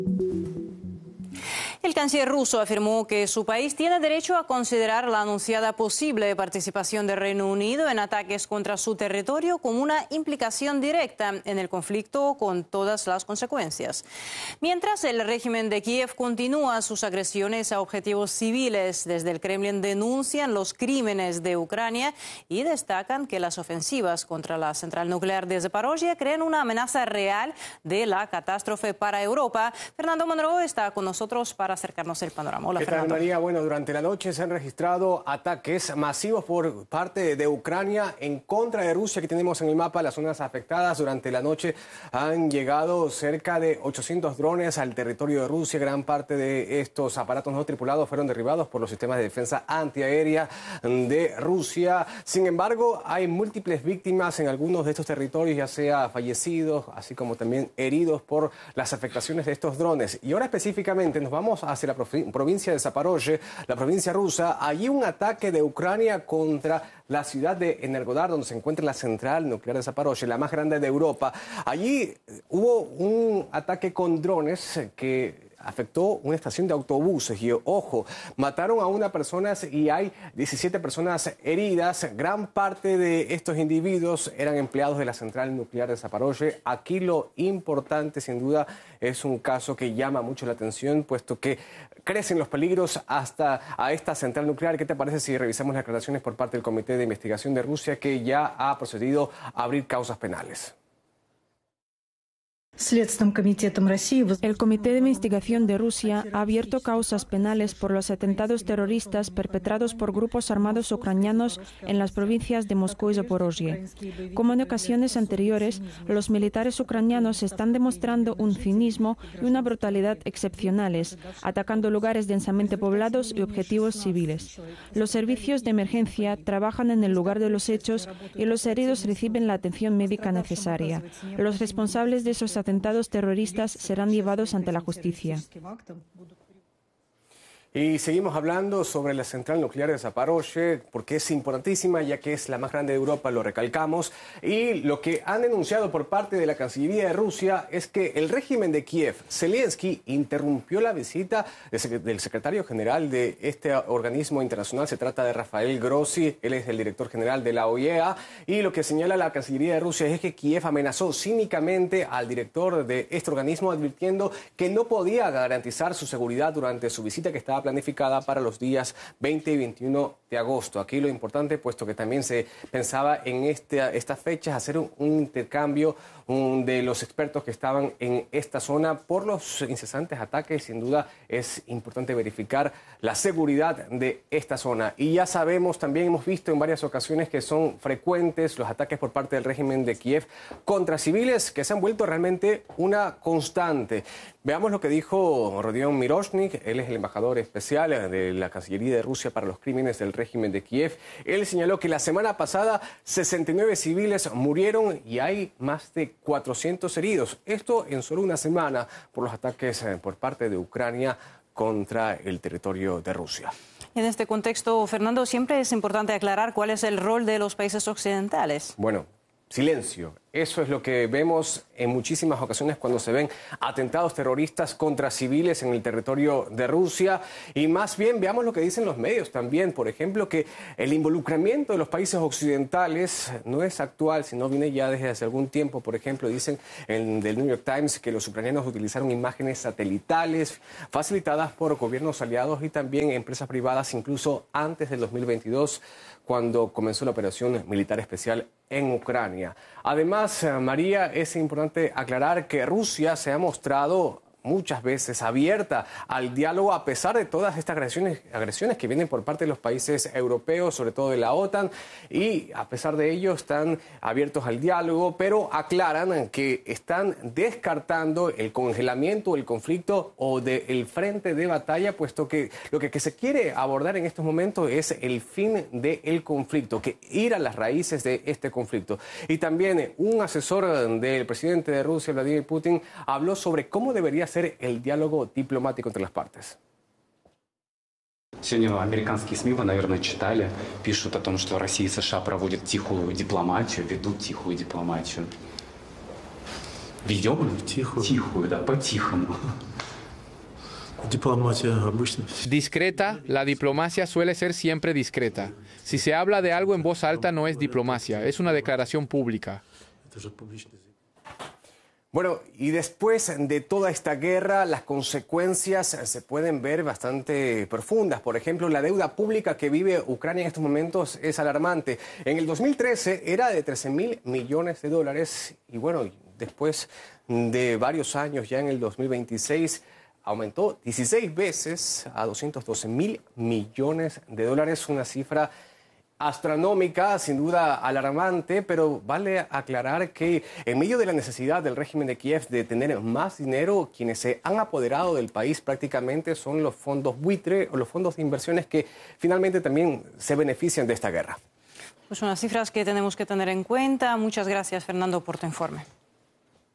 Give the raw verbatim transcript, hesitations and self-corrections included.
El canciller ruso afirmó que su país tiene derecho a considerar la anunciada posible participación del Reino Unido en ataques contra su territorio como una implicación directa en el conflicto con todas las consecuencias. Mientras el régimen de Kiev continúa sus agresiones a objetivos civiles, desde el Kremlin denuncian los crímenes de Ucrania y destacan que las ofensivas contra la central nuclear de Zaporozhye crean una amenaza real de la catástrofe para Europa. Fernando Monroe está con nosotros para acercarnos el panorama. Hola, ¿Qué tal, Fernando? María? Bueno, durante la noche se han registrado ataques masivos por parte de Ucrania en contra de Rusia. Aquí tenemos en el mapa las zonas afectadas. Durante la noche han llegado cerca de ochocientos drones al territorio de Rusia. Gran parte de estos aparatos no tripulados fueron derribados por los sistemas de defensa antiaérea de Rusia. Sin embargo, hay múltiples víctimas en algunos de estos territorios, ya sea fallecidos, así como también heridos por las afectaciones de estos drones. Y ahora específicamente nos vamos hacia la provincia de Zaporozhye, la provincia rusa. Allí un ataque de Ucrania contra la ciudad de Energodar, donde se encuentra la central nuclear de Zaporozhye, la más grande de Europa. Allí hubo un ataque con drones que afectó una estación de autobuses y, ojo, mataron a una persona y hay diecisiete personas heridas. Gran parte de estos individuos eran empleados de la central nuclear de Zaporozhye. Aquí lo importante, sin duda, es un caso que llama mucho la atención, puesto que crecen los peligros hasta a esta central nuclear. ¿Qué te parece si revisamos las declaraciones por parte del Comité de Investigación de Rusia, que ya ha procedido a abrir causas penales? El Comité de Investigación de Rusia ha abierto causas penales por los atentados terroristas perpetrados por grupos armados ucranianos en las provincias de Moscú y Zaporozhye. Como en ocasiones anteriores, los militares ucranianos están demostrando un cinismo y una brutalidad excepcionales, atacando lugares densamente poblados y objetivos civiles. Los servicios de emergencia trabajan en el lugar de los hechos y los heridos reciben la atención médica necesaria. Los responsables de esos atentados terroristas serán llevados ante la justicia. Y seguimos hablando sobre la central nuclear de Zaporozhye, porque es importantísima, ya que es la más grande de Europa, lo recalcamos. Y lo que han denunciado por parte de la Cancillería de Rusia es que el régimen de Kiev, Zelensky, interrumpió la visita del secretario general de este organismo internacional. Se trata de Rafael Grossi, él es el director general de la O E A. Y lo que señala la Cancillería de Rusia es que Kiev amenazó cínicamente al director de este organismo, advirtiendo que no podía garantizar su seguridad durante su visita, que estaba planificada para los días veinte y veintiuno de agosto. Aquí lo importante, puesto que también se pensaba en este, estas fechas hacer un, un intercambio un, de los expertos que estaban en esta zona por los incesantes ataques. Sin duda es importante verificar la seguridad de esta zona. Y ya sabemos, también hemos visto en varias ocasiones que son frecuentes los ataques por parte del régimen de Kiev contra civiles, que se han vuelto realmente una constante. Veamos lo que dijo Rodion Miroshnik. Él es el embajador especial de la Cancillería de Rusia para los crímenes del régimen de Kiev. Él señaló que la semana pasada sesenta y nueve civiles murieron y hay más de cuatrocientos heridos. Esto en solo una semana por los ataques por parte de Ucrania contra el territorio de Rusia. En este contexto, Fernando, siempre es importante aclarar cuál es el rol de los países occidentales. Bueno, silencio. Eso es lo que vemos en muchísimas ocasiones cuando se ven atentados terroristas contra civiles en el territorio de Rusia. Y más bien veamos lo que dicen los medios también. Por ejemplo, que el involucramiento de los países occidentales no es actual, sino viene ya desde hace algún tiempo. Por ejemplo, dicen en el New York Times que los ucranianos utilizaron imágenes satelitales facilitadas por gobiernos aliados y también empresas privadas, incluso antes del dos mil veintidós, cuando comenzó la operación militar especial en Ucrania. Además, María, es importante aclarar que Rusia se ha mostrado muchas veces abierta al diálogo a pesar de todas estas agresiones, agresiones que vienen por parte de los países europeos, sobre todo de la OTAN, y a pesar de ello están abiertos al diálogo, pero aclaran que están descartando el congelamiento, el conflicto o del frente de batalla, puesto que lo que, que se quiere abordar en estos momentos es el fin del conflicto, que ir a las raíces de este conflicto. Y también un asesor del presidente de Rusia, Vladimir Putin, habló sobre cómo debería ser el diálogo diplomático entre las partes. Сегодня американские СМИ, вы, наверное, читали, пишут о том, что Россия и США проводят тихую дипломатию, ведут тихую дипломатию. Ведем тихую, тихую, да, по-тихому. Discreta, la diplomacia suele ser siempre discreta. Si se habla de algo en voz alta no es diplomacia, es una declaración pública. Bueno, y después de toda esta guerra, las consecuencias se pueden ver bastante profundas. Por ejemplo, la deuda pública que vive Ucrania en estos momentos es alarmante. En el dos mil trece era de trece mil millones de dólares y bueno, después de varios años, ya en el dos mil veintiséis, aumentó dieciséis veces a doscientos doce mil millones de dólares, una cifra astronómica, sin duda alarmante, pero vale aclarar que en medio de la necesidad del régimen de Kiev de tener más dinero, quienes se han apoderado del país prácticamente son los fondos buitre o los fondos de inversiones que finalmente también se benefician de esta guerra. Pues unas cifras que tenemos que tener en cuenta. Muchas gracias, Fernando, por tu informe.